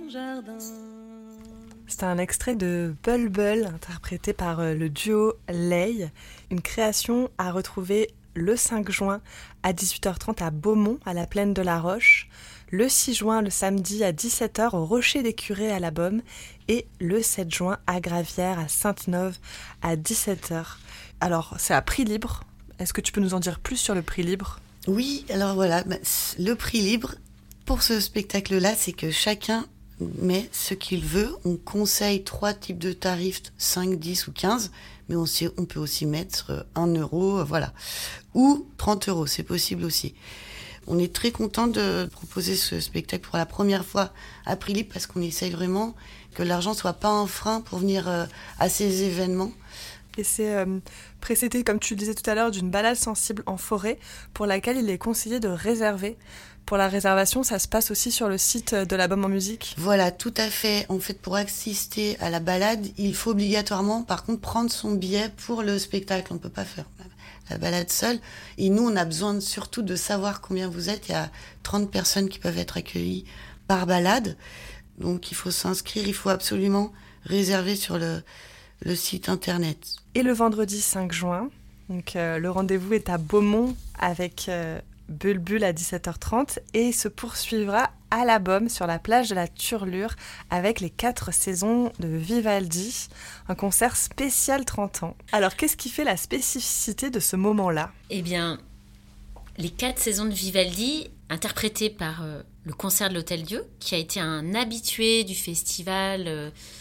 mon jardin. C'est un extrait de Bulbul, interprété par le duo Lay, une création à retrouver le 5 juin à 18h30 à Beaumont, à la Plaine de la Roche, le 6 juin, le samedi, à 17h au Rocher des Curés à la Beaume, et le 7 juin à Gravières, à Sainte-Neuve, à 17h. Alors, c'est à prix libre. Est-ce que tu peux nous en dire plus sur le prix libre ? Oui, alors voilà, le prix libre pour ce spectacle-là, c'est que chacun met ce qu'il veut. On conseille 3 types de tarifs, 5, 10 ou 15, mais on peut aussi mettre 1 euro, voilà. Ou 30 euros, c'est possible aussi. On est très content de proposer ce spectacle pour la première fois à prix libre parce qu'on essaye vraiment que l'argent soit pas un frein pour venir à ces événements. Et c'est précédé, comme tu le disais tout à l'heure, d'une balade sensible en forêt pour laquelle il est conseillé de réserver. Pour la réservation, ça se passe aussi sur le site de La Beaume en musique. Voilà, tout à fait. En fait, pour assister à la balade, il faut obligatoirement, par contre, prendre son billet pour le spectacle. On ne peut pas faire la balade seule. Et nous, on a besoin surtout de savoir combien vous êtes. Il y a 30 personnes qui peuvent être accueillies par balade. Donc, il faut s'inscrire. Il faut absolument réserver sur le site internet. Et le vendredi 5 juin, donc, le rendez-vous est à Beaumont avec Bulbul à 17h30 et se poursuivra à la Beaume sur la plage de la Turlure avec les 4 saisons de Vivaldi, un concert spécial 30 ans. Alors, qu'est-ce qui fait la spécificité de ce moment-là ? Eh bien, les 4 saisons de Vivaldi, interprétées par le concert de l'Hôtel-Dieu, qui a été un habitué du festival